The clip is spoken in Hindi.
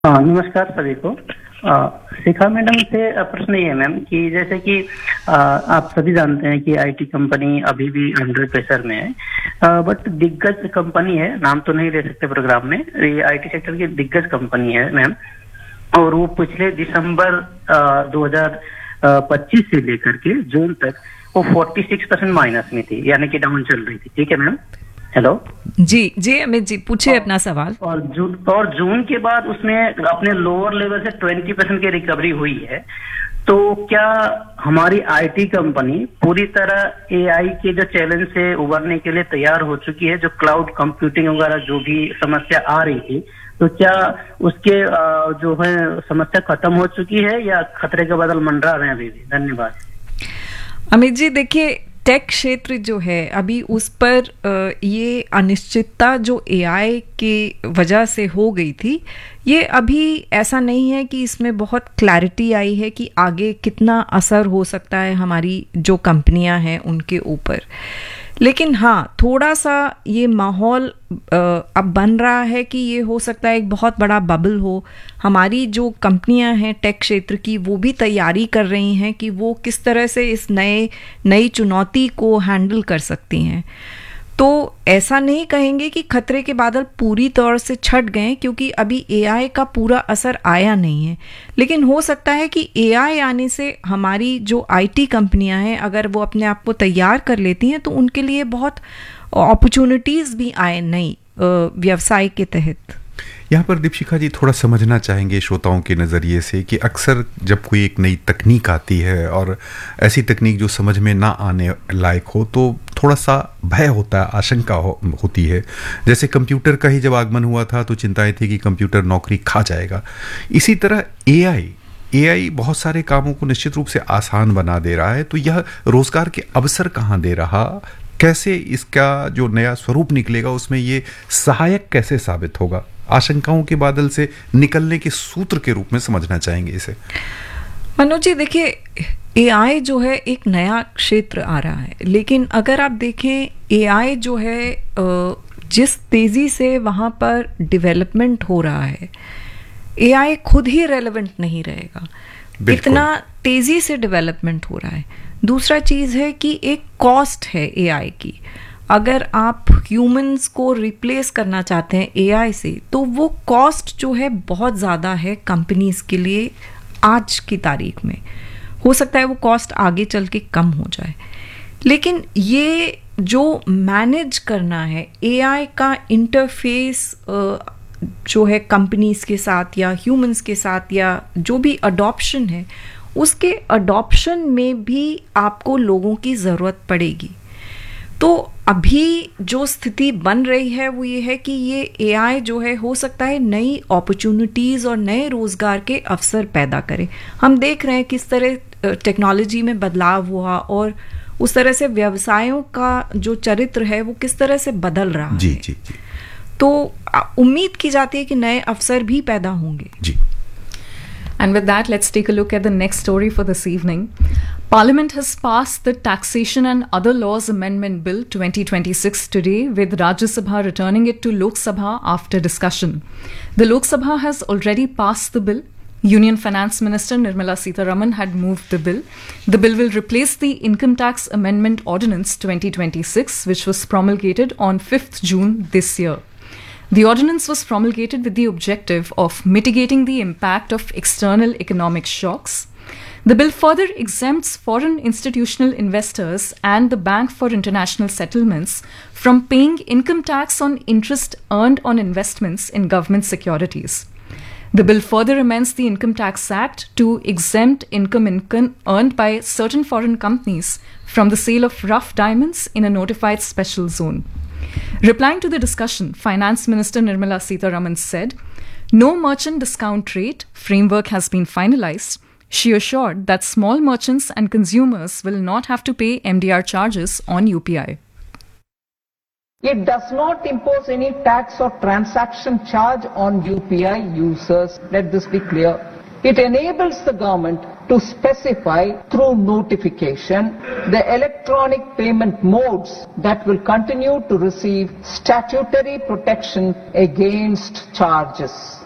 हाँ, नमस्कार सभी को। शिखा मैडम से प्रश्न ये है मैम कि जैसे कि आप सभी जानते हैं कि आईटी कंपनी अभी भी अंडर प्रेशर में है, बट दिग्गज कंपनी है, नाम तो नहीं ले सकते प्रोग्राम में, ये आईटी सेक्टर की दिग्गज कंपनी है मैम। और वो पिछले दिसंबर 2025 से लेकर के जून तक वो 46% माइनस में थी, यानी कि डाउन चल रही थी। ठीक है मैम, हेलो जी जी अमित जी, पूछिए अपना सवाल। और जून के बाद उसमें अपने लोअर लेवल से 20% की रिकवरी हुई है। तो क्या हमारी आईटी कंपनी पूरी तरह एआई के जो चैलेंज से उबरने के लिए तैयार हो चुकी है? जो क्लाउड कंप्यूटिंग वगैरह जो भी समस्या आ रही थी, तो क्या उसके जो है समस्या खत्म हो चुकी है या खतरे के बादल मंडरा रहे हैं अभी भी? धन्यवाद। अमित जी, देखिए टेक क्षेत्र जो है अभी उस पर ये अनिश्चितता जो एआई की वजह से हो गई थी, ये अभी ऐसा नहीं है कि इसमें बहुत क्लैरिटी आई है कि आगे कितना असर हो सकता है हमारी जो कंपनियां हैं उनके ऊपर। लेकिन हाँ, थोड़ा सा ये माहौल अब बन रहा है कि ये हो सकता है एक बहुत बड़ा बबल हो। हमारी जो कंपनियां हैं टेक क्षेत्र की, वो भी तैयारी कर रही हैं कि वो किस तरह से इस नई चुनौती को हैंडल कर सकती हैं। तो ऐसा नहीं कहेंगे कि खतरे के बादल पूरी तौर से छट गए, क्योंकि अभी एआई का पूरा असर आया नहीं है। लेकिन हो सकता है कि एआई आने से हमारी जो आईटी कंपनियां हैं, अगर वो अपने आप को तैयार कर लेती हैं तो उनके लिए बहुत अपॉर्चुनिटीज भी आए नई व्यवसाय के तहत। यहाँ पर दीपशिखा जी थोड़ा समझना चाहेंगे श्रोताओं के नज़रिए से कि अक्सर जब कोई एक नई तकनीक आती है और ऐसी तकनीक जो समझ में ना आने लायक हो, तो थोड़ा सा भय होता है, आशंका होती है। जैसे कंप्यूटर का ही जब आगमन हुआ था तो चिंताएं थी कि कंप्यूटर नौकरी खा जाएगा। इसी तरह एआई बहुत सारे कामों को निश्चित रूप से आसान बना दे रहा है। तो यह रोजगार के अवसर कहाँ दे रहा, कैसे इसका जो नया स्वरूप निकलेगा उसमें ये सहायक कैसे साबित होगा? आशंकाओं के बादल से निकलने के सूत्र के रूप में समझना चाहेंगे इसे। मनोज जी, देखिए एआई जो है एक नया क्षेत्र आ रहा है, लेकिन अगर आप देखें एआई जो है जिस तेजी से वहाँ पर डेवलपमेंट हो रहा है, एआई खुद ही रेलेवेंट नहीं रहेगा, इतना तेजी से डेवलपमेंट हो रहा है। दूसरा चीज़ है कि एक कॉस्ट है एआई की। अगर आप ह्यूमंस को रिप्लेस करना चाहते हैं एआई से, तो वो कॉस्ट जो है बहुत ज़्यादा है कंपनीज के लिए आज की तारीख में। हो सकता है वो कॉस्ट आगे चल के कम हो जाए, लेकिन ये जो मैनेज करना है एआई का इंटरफेस जो है कंपनीज के साथ या ह्यूमंस के साथ, या जो भी अडॉप्शन है, उसके अडॉप्शन में भी आपको लोगों की ज़रूरत पड़ेगी। तो अभी जो स्थिति बन रही है वो ये है कि ये एआई जो है हो सकता है नई अपॉर्चुनिटीज़ और नए रोज़गार के अवसर पैदा करे। हम देख रहे हैं किस तरह टेक्नोलॉजी में बदलाव हुआ और उस तरह से व्यवसायों का जो चरित्र है वो किस तरह से बदल रहा है। जी। तो उम्मीद की जाती है कि नए अवसर भी पैदा होंगे। जी। And with that, let's take a look at the next story for this evening. Parliament has passed the Taxation and Other Laws Amendment Bill 2026 today, with Rajya Sabha returning it to Lok Sabha after discussion. The Lok Sabha has already passed the bill. Union Finance Minister Nirmala Sitharaman had moved the bill. The bill will replace the Income Tax Amendment Ordinance 2026, which was promulgated on 5th June this year. The ordinance was promulgated with the objective of mitigating the impact of external economic shocks. The bill further exempts foreign institutional investors and the Bank for International Settlements from paying income tax on interest earned on investments in government securities. The bill further amends the Income Tax Act to exempt income earned by certain foreign companies from the sale of rough diamonds in a notified special zone. Replying to the discussion, Finance Minister Nirmala Sitharaman said, "No merchant discount rate framework has been finalized." She assured that small merchants and consumers will not have to pay MDR charges on UPI. It does not impose any tax or transaction charge on UPI users. Let this be clear. It enables the government to specify through notification the electronic payment modes that will continue to receive statutory protection against charges.